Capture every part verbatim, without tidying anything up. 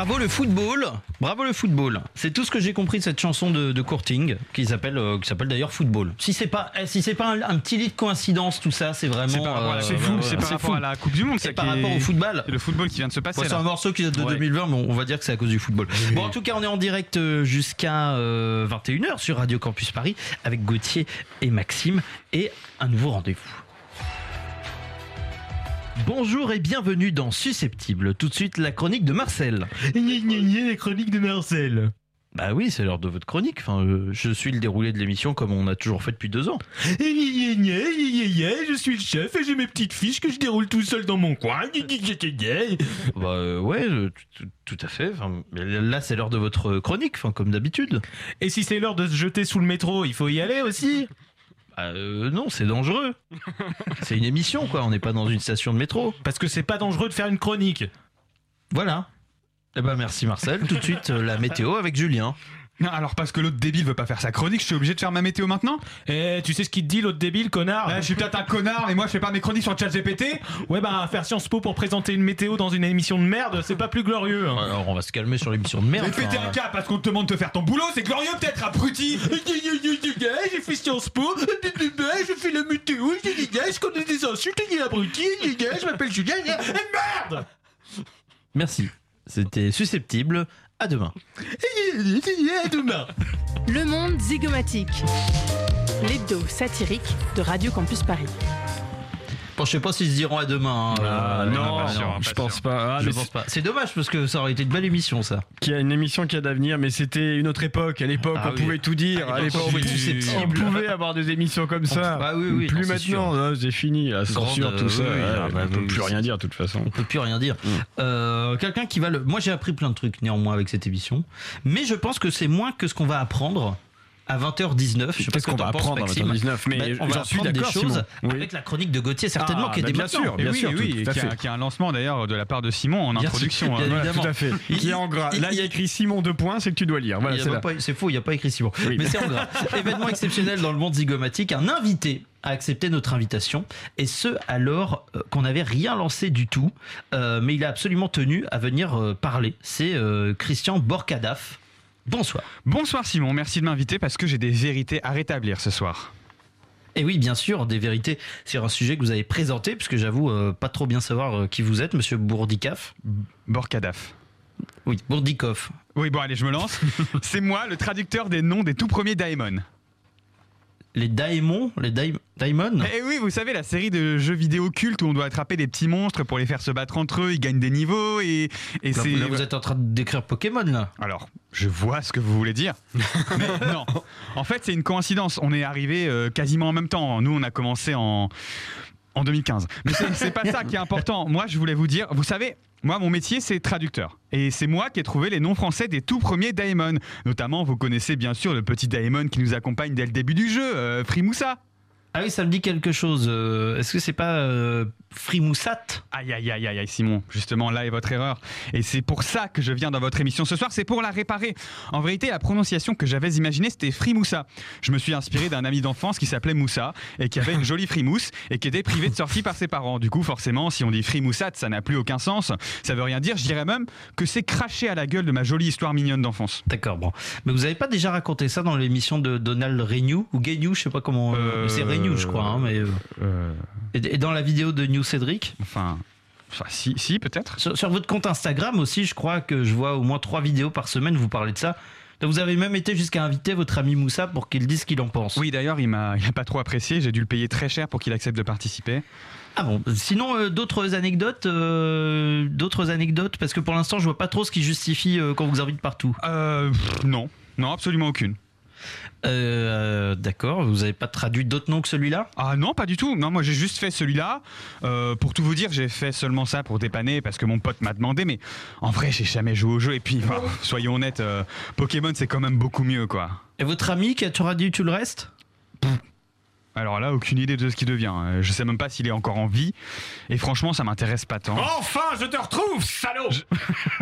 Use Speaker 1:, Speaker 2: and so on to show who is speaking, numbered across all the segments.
Speaker 1: Bravo le football, bravo le football. C'est tout ce que j'ai compris de cette chanson de, de Courting, qui s'appelle, euh, qui s'appelle d'ailleurs Football. Si c'est pas, eh, si c'est pas un, un petit lit de coïncidence, tout ça, c'est vraiment.
Speaker 2: C'est, par,
Speaker 1: euh,
Speaker 2: c'est fou,
Speaker 1: euh,
Speaker 2: c'est par
Speaker 1: c'est
Speaker 2: rapport
Speaker 1: fou.
Speaker 2: à la Coupe du Monde,
Speaker 1: C'est
Speaker 2: ça
Speaker 1: par
Speaker 2: qui
Speaker 1: rapport
Speaker 2: est...
Speaker 1: au football.
Speaker 2: Et le football qui vient de se passer.
Speaker 1: Ouais, c'est
Speaker 2: là.
Speaker 1: un morceau qui date de
Speaker 2: Ouais.
Speaker 1: deux mille vingt, mais on va dire que c'est à cause du football. Oui. Bon, en tout cas, on est en direct jusqu'à euh, vingt et une heures sur Radio Campus Paris avec Gauthier et Maxime et un nouveau rendez-vous. Bonjour et bienvenue dans Susceptible. Tout de suite, la chronique de Marcel.
Speaker 3: Gna gna gna, la chronique de Marcel.
Speaker 1: Bah oui, c'est l'heure de votre chronique. Enfin, euh, je suis le déroulé de l'émission comme on a toujours fait depuis deux ans.
Speaker 3: Gna gna gna, gna gna, je suis le chef et j'ai mes petites fiches que je déroule tout seul dans mon coin. Gna gna gna gna.
Speaker 1: Bah euh, ouais, euh, tout, tout à fait. Enfin, mais là, c'est l'heure de votre chronique, enfin, comme d'habitude.
Speaker 3: Et si c'est l'heure de se jeter sous le métro, il faut y aller aussi.
Speaker 1: Bah, euh, non, c'est dangereux. C'est une émission, quoi. On n'est pas dans une station de métro.
Speaker 3: Parce que c'est pas dangereux de faire une chronique.
Speaker 1: Voilà. Eh ben merci Marcel. Tout de suite, euh, la météo avec Julien.
Speaker 2: Non, alors parce que l'autre débile veut pas faire sa chronique, je suis obligé de faire ma météo maintenant.
Speaker 3: Eh, tu sais ce qu'il te dit l'autre débile, connard?
Speaker 2: Ouais, je suis peut-être un connard, mais moi je fais pas mes chroniques sur ChatGPT.
Speaker 3: Ouais, bah faire Sciences Po pour présenter une météo dans une émission de merde, c'est pas plus glorieux. Hein.
Speaker 1: Alors on va se calmer sur l'émission de merde.
Speaker 2: Mais péter
Speaker 1: enfin,
Speaker 2: un cap parce qu'on te demande de faire ton boulot, c'est glorieux peut-être, abruti.
Speaker 3: J'ai fait Sciences Po, je fais la météo, je connais des insultes, il est abruti, je m'appelle Julien, merde.
Speaker 1: Merci. C'était Susceptible. À demain.
Speaker 3: À demain.
Speaker 4: Le monde zygomatique. L'hebdo satirique de Radio Campus Paris.
Speaker 1: Bon, je sais pas s'ils se diront à demain. hein.
Speaker 5: Ah,
Speaker 1: Euh,
Speaker 5: non,
Speaker 2: pas sûr,
Speaker 5: non,
Speaker 2: pas
Speaker 5: je
Speaker 2: sûr.
Speaker 5: pense pas. Ah,
Speaker 1: je
Speaker 5: mais
Speaker 1: pense pas. C'est dommage parce que ça aurait été une belle émission, ça.
Speaker 5: qu'il y a une émission qui a d'avenir, mais c'était une autre époque. À l'époque,
Speaker 1: Ah
Speaker 5: on
Speaker 1: oui.
Speaker 5: pouvait tout dire.
Speaker 1: À
Speaker 5: À
Speaker 1: l'époque,
Speaker 5: l'époque,
Speaker 1: on pouvait être
Speaker 5: on
Speaker 1: susceptible.
Speaker 5: pouvait avoir des émissions comme ça.
Speaker 1: Ah oui, oui,
Speaker 5: plus
Speaker 1: non, c'est
Speaker 5: maintenant,
Speaker 1: sûr.
Speaker 5: là, c'est fini. La censure,
Speaker 1: Grande,
Speaker 5: tout ça.
Speaker 1: oui, oui,
Speaker 5: ouais,
Speaker 1: ah, bah
Speaker 5: on peut
Speaker 1: oui,
Speaker 5: plus
Speaker 1: oui,
Speaker 5: rien
Speaker 1: c'est-
Speaker 5: dire, de toute façon.
Speaker 1: On peut plus rien dire. Euh, quelqu'un qui va le. Moi, j'ai appris plein de trucs néanmoins avec cette émission, mais je pense que c'est moins que ce qu'on va apprendre à vingt heures dix-neuf. Je sais pas
Speaker 5: Qu'est-ce
Speaker 1: ce que
Speaker 5: qu'on va
Speaker 1: t'en penses,
Speaker 5: apprendre à
Speaker 1: Maxime.
Speaker 5: vingt heures dix-neuf, mais
Speaker 1: Ben, on va
Speaker 5: j'en suis
Speaker 1: apprendre des
Speaker 5: d'accord,
Speaker 1: choses
Speaker 5: Simon. Oui.
Speaker 1: avec la chronique de Gauthier certainement
Speaker 5: Ah,
Speaker 1: qui est
Speaker 5: bah,
Speaker 1: dès
Speaker 5: bien
Speaker 1: maintenant.
Speaker 5: sûr,
Speaker 2: Et
Speaker 5: bien
Speaker 2: oui,
Speaker 5: sûr,
Speaker 2: et
Speaker 5: tout
Speaker 2: oui,
Speaker 5: à
Speaker 2: et qui, a,
Speaker 5: fait.
Speaker 2: qui a un lancement d'ailleurs de la part de Simon en
Speaker 1: Bien sûr,
Speaker 2: introduction.
Speaker 1: bien
Speaker 2: hein.
Speaker 1: évidemment.
Speaker 5: Voilà, tout à fait.
Speaker 1: Il-
Speaker 5: Qui est en gras.
Speaker 1: il-
Speaker 5: Là, il y a
Speaker 1: il-
Speaker 5: écrit Simon deux points, c'est que tu dois lire. Voilà,
Speaker 1: Il y a
Speaker 5: c'est
Speaker 1: même
Speaker 5: là.
Speaker 1: pas- c'est faux, il n'y a pas écrit Simon.
Speaker 5: Oui.
Speaker 1: Mais c'est en gras. Événement exceptionnel dans le monde zygomatique, un invité a accepté notre invitation, et ce alors euh, qu'on n'avait rien lancé du tout, euh, mais il a absolument tenu à venir euh, parler. C'est euh, Christian Borkadaf. Bonsoir.
Speaker 2: Bonsoir Simon, merci de m'inviter parce que j'ai des vérités à rétablir ce soir.
Speaker 1: Et oui, bien sûr, des vérités sur un sujet que vous avez présenté, puisque j'avoue euh, pas trop bien savoir euh, qui vous êtes, monsieur Bourdikaf.
Speaker 2: Borkadaf.
Speaker 1: Oui, Bourdikov.
Speaker 2: Oui, bon, allez, je me lance. C'est moi, le traducteur des noms des tout premiers Daemon.
Speaker 1: Les Daemon, les Daim- Daimon.
Speaker 2: Et oui, vous savez, la série de jeux vidéo cultes où on doit attraper des petits monstres pour les faire se battre entre eux, ils gagnent des niveaux et, et
Speaker 1: Là,
Speaker 2: c'est...
Speaker 1: là, vous êtes en train de décrire Pokémon, là.
Speaker 2: Alors, je vois ce que vous voulez dire. Mais non. En fait, c'est une coïncidence. On est arrivé euh, quasiment en même temps. Nous, on a commencé en, en deux mille quinze. Mais c'est, c'est pas ça qui est important. Moi, je voulais vous dire, vous savez, moi, mon métier, c'est traducteur. Et c'est moi qui ai trouvé les noms français des tout premiers Daemon. Notamment, vous connaissez bien sûr le petit Daemon qui nous accompagne dès le début du jeu, euh, Frimoussa.
Speaker 1: Ah oui, ça me dit quelque chose. Euh, Est-ce que c'est pas euh, Frimoussat?
Speaker 2: Aïe, aïe, aïe, aïe, aïe, Simon. Justement, là est votre erreur. Et c'est pour ça que je viens dans votre émission ce soir, c'est pour la réparer. En vérité, la prononciation que j'avais imaginée, c'était Frimoussa. Je me suis inspiré d'un ami d'enfance qui s'appelait Moussa et qui avait une jolie frimousse et qui était privé de sortie par ses parents. Du coup, forcément, si on dit Frimoussat, ça n'a plus aucun sens. Ça veut rien dire. Je dirais même que c'est cracher à la gueule de ma jolie histoire mignonne d'enfance.
Speaker 1: D'accord, bon. Mais vous avez pas déjà raconté ça dans l'émission de Donald Renew ou Gaynew, je sais pas comment.
Speaker 2: Euh,
Speaker 1: C'est Renew, je crois. Hein, mais, euh,
Speaker 2: Euh,
Speaker 1: et, et dans la vidéo de New Cédric,
Speaker 2: enfin, enfin, si, si, peut-être.
Speaker 1: sur, sur votre compte Instagram aussi, je crois que je vois au moins trois vidéos par semaine. Vous parlez de ça. Donc vous avez même été jusqu'à inviter votre ami Moussa pour qu'il dise ce qu'il en pense.
Speaker 2: Oui, d'ailleurs, il m'a, il a pas trop apprécié. J'ai dû le payer très cher pour qu'il accepte de participer.
Speaker 1: Ah bon. Sinon, euh, d'autres anecdotes, euh, d'autres anecdotes, parce que pour l'instant, je vois pas trop ce qui justifie euh, qu'on vous invite partout.
Speaker 2: Euh, pff, non, non, absolument aucune.
Speaker 1: Euh, D'accord. Vous avez pas traduit d'autres noms que celui-là?
Speaker 2: Ah non, pas du tout. Non, moi j'ai juste fait celui-là. Euh, pour tout vous dire, j'ai fait seulement ça pour dépanner parce que mon pote m'a demandé. Mais en vrai, j'ai jamais joué au jeu. Et puis, enfin, soyons honnêtes, euh, Pokémon c'est quand même beaucoup mieux, quoi.
Speaker 1: Et votre ami qui a traduit tout le reste?
Speaker 2: Alors là, aucune idée de ce qu'il devient. Euh, Je sais même pas s'il est encore en vie. Et franchement, ça m'intéresse pas tant.
Speaker 3: Enfin, je te retrouve, salaud.
Speaker 2: Joël ?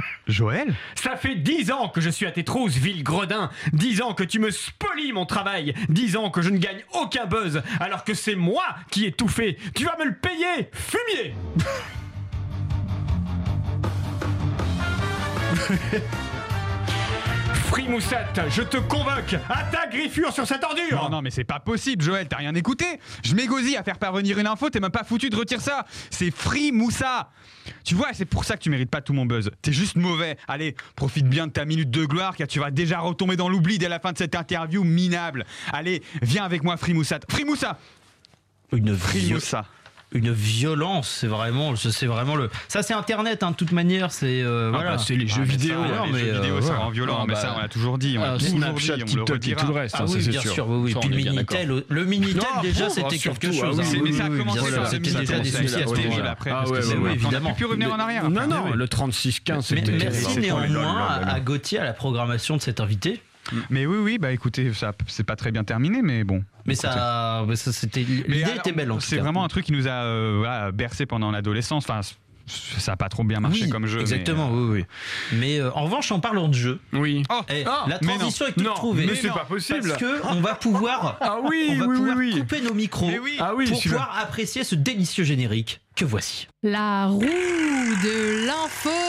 Speaker 3: Ça fait dix ans que je suis à tes trousses, vil gredin. Dix ans que tu me spolies mon travail. Dix ans que je ne gagne aucun buzz, alors que c'est moi qui ai tout fait. Tu vas me le payer, fumier. Frimoussat, je te convoque à ta griffure sur cette ordure.
Speaker 2: Non, non, mais c'est pas possible, Joël, t'as rien écouté. Je m'égosille à faire parvenir une info, t'es même pas foutu de retirer ça. C'est Frimoussa. Tu vois, c'est pour ça que tu mérites pas tout mon buzz. T'es juste mauvais. Allez, profite bien de ta minute de gloire, car tu vas déjà retomber dans l'oubli dès la fin de cette interview minable. Allez, viens avec moi, Frimoussa. Frimoussa.
Speaker 1: Une vi-
Speaker 2: Frimoussa.
Speaker 1: Une violence, c'est vraiment, c'est vraiment le. Ça, c'est Internet, hein, de toute manière, c'est. euh,
Speaker 5: Ah
Speaker 1: voilà.
Speaker 5: bah, c'est les jeux
Speaker 2: Ah, mais
Speaker 5: vidéo.
Speaker 2: ça,
Speaker 1: non,
Speaker 2: les
Speaker 1: mais,
Speaker 2: jeux
Speaker 1: euh,
Speaker 2: vidéo, ça
Speaker 1: voilà.
Speaker 2: rend violent,
Speaker 5: Ah,
Speaker 2: mais
Speaker 5: bah,
Speaker 2: ça, on l'a toujours dit. On l'a
Speaker 1: ah,
Speaker 2: toujours
Speaker 5: Snapchat,
Speaker 2: dit, on le
Speaker 5: TikTok et
Speaker 2: redira.
Speaker 5: tout le reste,
Speaker 1: Ah
Speaker 5: hein, ça
Speaker 1: oui,
Speaker 5: c'est
Speaker 1: bien
Speaker 5: sûr.
Speaker 1: sûr, oui, oui.
Speaker 5: Ça,
Speaker 1: Puis
Speaker 5: on
Speaker 1: le
Speaker 5: est bien
Speaker 1: Minitel,
Speaker 5: d'accord.
Speaker 1: le Minitel
Speaker 5: Non,
Speaker 1: déjà,
Speaker 5: bon,
Speaker 1: c'était
Speaker 5: surtout,
Speaker 1: quelque
Speaker 5: ah
Speaker 1: chose.
Speaker 5: oui,
Speaker 1: hein.
Speaker 2: Mais ça a
Speaker 1: Oui, oui,
Speaker 2: commencé
Speaker 1: bien
Speaker 2: sur
Speaker 1: sûr,
Speaker 2: le
Speaker 1: c'était
Speaker 2: Minitel,
Speaker 1: déjà des
Speaker 2: ça a
Speaker 1: soucis à
Speaker 2: été
Speaker 1: ce
Speaker 2: terrible
Speaker 1: moment-là.
Speaker 2: après,
Speaker 5: Ah
Speaker 2: parce que
Speaker 5: ouais,
Speaker 2: c'est-
Speaker 5: ouais,
Speaker 2: on
Speaker 5: ouais,
Speaker 2: n'a
Speaker 1: évidemment.
Speaker 2: plus pu revenir en arrière.
Speaker 5: Non,
Speaker 2: après.
Speaker 5: non,
Speaker 1: oui.
Speaker 5: le trente-six quinze,
Speaker 1: Mais
Speaker 5: c'était
Speaker 1: merci
Speaker 5: terrible.
Speaker 1: néanmoins
Speaker 5: Oh là là.
Speaker 1: à Gauthier, à la programmation de cet invité.
Speaker 2: Mais oui, oui, bah écoutez, ça, c'est pas très bien terminé, mais bon.
Speaker 1: Mais
Speaker 2: Écoutez.
Speaker 1: ça, mais ça, c'était
Speaker 2: Mais
Speaker 1: l'idée
Speaker 2: alors,
Speaker 1: était belle en tout
Speaker 2: C'est
Speaker 1: cas.
Speaker 2: vraiment un truc qui nous a euh, voilà, bercé pendant l'adolescence. Enfin, c- ça a pas trop bien marché
Speaker 1: Oui,
Speaker 2: comme jeu.
Speaker 1: exactement,
Speaker 2: mais,
Speaker 1: oui, oui. Mais euh, en revanche, en parlant de jeu,
Speaker 5: Oui.
Speaker 2: Oh,
Speaker 1: eh,
Speaker 5: Ah,
Speaker 1: la
Speaker 2: mais non.
Speaker 1: transition est toute
Speaker 5: Non,
Speaker 1: trouvée.
Speaker 5: mais c'est
Speaker 1: Non,
Speaker 5: pas possible.
Speaker 1: Parce que on va pouvoir,
Speaker 5: Ah oui,
Speaker 1: on va
Speaker 5: oui, oui,
Speaker 1: pouvoir
Speaker 5: oui.
Speaker 1: couper nos micros
Speaker 2: Mais oui.
Speaker 5: Ah oui,
Speaker 1: pour
Speaker 5: celui-là.
Speaker 1: pouvoir apprécier ce délicieux générique que voici.
Speaker 4: La roue de l'info.